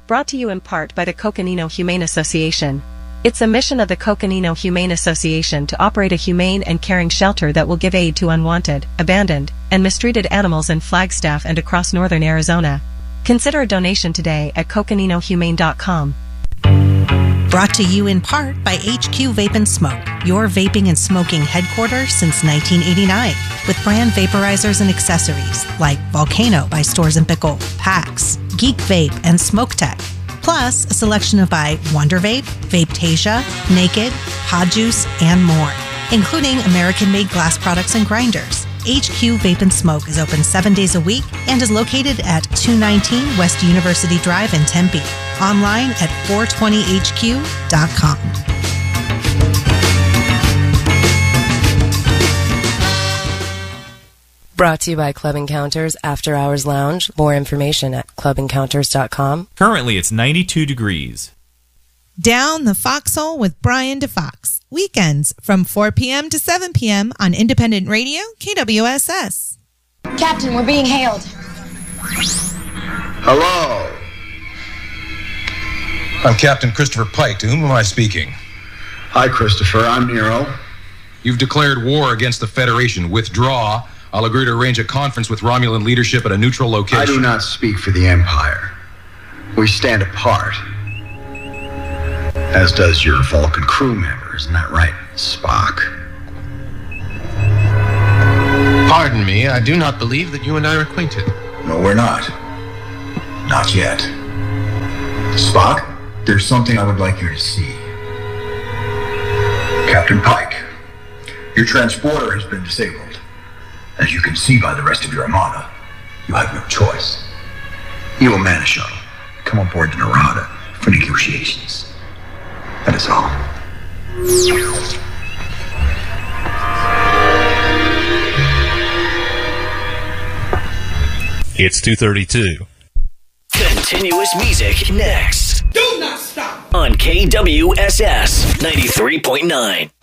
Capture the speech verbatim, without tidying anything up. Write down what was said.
brought to you in part by the Coconino Humane Association. It's a mission of the Coconino Humane Association to operate a humane and caring shelter that will give aid to unwanted, abandoned, and mistreated animals in Flagstaff and across northern Arizona. Consider a donation today at coconino humane dot com. Brought to you in part by H Q Vape and Smoke, your vaping and smoking headquarters since nineteen eighty-nine, with brand vaporizers and accessories like Volcano by Stores and Pickle, Pax, Geek Vape, and Smoke Tech. Plus, a selection of by Wonder Vape, Vapetasia, Naked, Pod Juice, and more, including American-made glass products and grinders. H Q Vape and Smoke is open seven days a week and is located at two nineteen West University Drive in Tempe. Online at four twenty H Q dot com. Brought to you by Club Encounters After Hours Lounge. More information at club encounters dot com. Currently, it's ninety-two degrees. Down the Foxhole with Brian DeFox. Weekends from four p.m. to seven p.m. on Independent Radio, K W S S. Captain, we're being hailed. Hello. I'm Captain Christopher Pike. To whom am I speaking? Hi, Christopher. I'm Nero. You've declared war against the Federation. Withdraw. I'll agree to arrange a conference with Romulan leadership at a neutral location. I do not speak for the Empire. We stand apart. As does your Vulcan crew member, isn't that right, Spock? Pardon me, I do not believe that you and I are acquainted. No, we're not. Not yet. Spock, there's something I would like you to see. Captain Pike, your transporter has been disabled. As you can see by the rest of your armada, you have no choice. You will man a shuttle. Come aboard the Narada for negotiations. That is all. It's two thirty-two. Continuous music next. Do not stop. On K W S S ninety-three point nine.